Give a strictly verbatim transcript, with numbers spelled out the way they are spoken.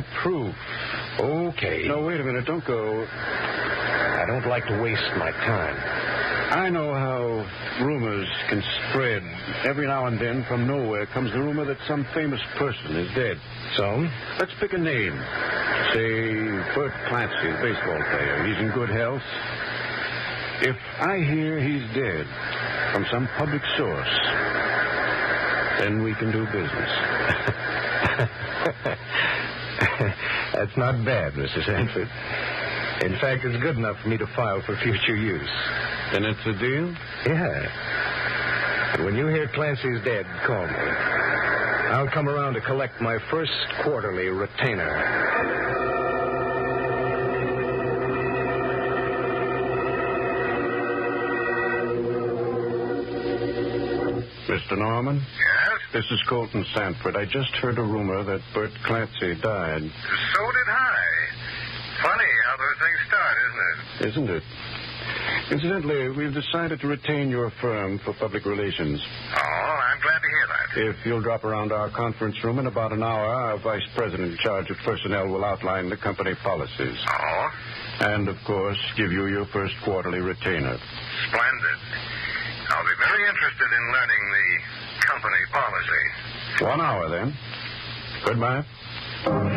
more proof. Okay. No, wait a minute. Don't go. I don't like to waste my time. I know how rumors can spread. Every now and then, from nowhere, comes the rumor that some famous person is dead. So? Let's pick a name. Say, Bert Clancy, the baseball player. He's in good health. If I hear he's dead from some public source, then we can do business. That's not bad, Mister Sanford. In fact, it's good enough for me to file for future use. Then it's a deal? Yeah. And when you hear Clancy's dead, call me. I'll come around to collect my first quarterly retainer. Mister Norman? Yes? This is Colton Sanford. I just heard a rumor that Bert Clancy died. So did I. Funny how those things start, isn't it? Isn't it? Incidentally, we've decided to retain your firm for public relations. Oh, I'm glad to hear that. If you'll drop around our conference room in about an hour, our vice president in charge of personnel will outline the company policies. Oh? And, of course, give you your first quarterly retainer. Splendid. I'll be very interested in learning the company policy. One hour, then. Goodbye.